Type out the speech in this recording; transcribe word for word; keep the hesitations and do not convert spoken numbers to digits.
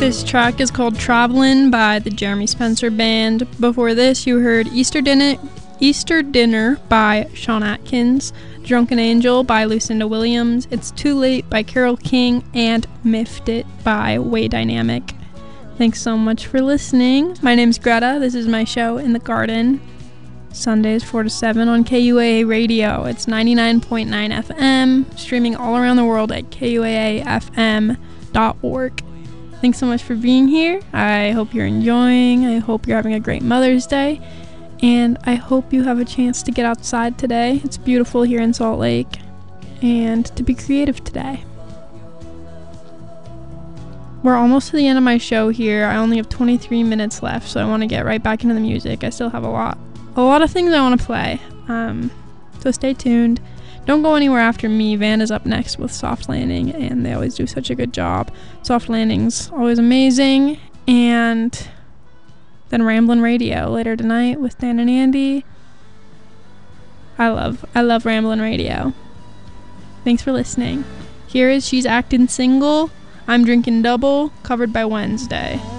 This track is called Travelin' by the Jeremy Spencer Band. Before this, you heard Easter Dinner, Easter Dinner by Sean Atkins, Drunken Angel by Lucinda Williams, It's Too Late by Carole King, and Miffed It by Way Dynamic. Thanks so much for listening. My name's Greta. This is my show In the Garden. Sundays four to seven on K U A A Radio. It's ninety-nine point nine F M, streaming all around the world at K U A A F M dot org. Thanks so much for being here. I hope you're enjoying. I hope you're having a great Mother's Day. And I hope you have a chance to get outside today. It's beautiful here in Salt Lake. And to be creative today. We're almost to the end of my show here. I only have twenty-three minutes left, so I want to get right back into the music. I still have a lot. A lot of things I want to play. Um, so stay tuned. Don't go anywhere after me. Van is up next with Soft Landing, and they always do such a good job. Soft Landing's always amazing. And then Ramblin' Radio later tonight with Dan and Andy. I love, I love Ramblin' Radio. Thanks for listening. Here is She's Actin' Single, I'm Drinking Double, covered by Wednesday.